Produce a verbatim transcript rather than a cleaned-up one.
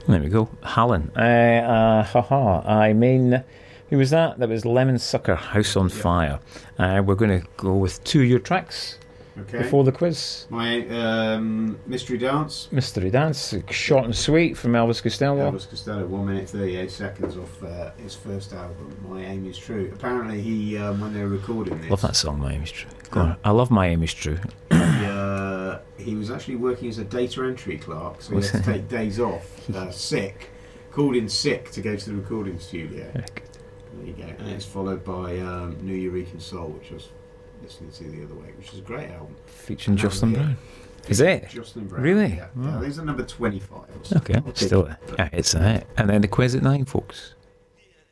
There we go. Hallen. Uh, uh, haha. I mean, who was that? That was Lemon Sucker, House on Yep. Fire. Uh, we're going to go with two of your tracks Okay. before the quiz. My um, Mystery Dance. Mystery Dance, short and sweet from Elvis Costello. Elvis Costello, one minute thirty-eight seconds off uh, his first album, My Aim Is True. Apparently, he um, when they were recording this, Love that song, My Aim Is True. Go on. I love My Aim Is True. he, uh, he was actually working as a data entry clerk, so he had to take days off, uh, sick, called in sick to go to the recording studio. There you go. And it's followed by um, New Eureka Soul, which I was listening to the other way, which is a great album. Featuring And Jocelyn that was Brown. Is it? Jocelyn Brown. Really? Yeah. Oh. yeah these are number twenty-five. Or something. Okay, still there. Yeah, it's there. And then the quiz at nine, folks.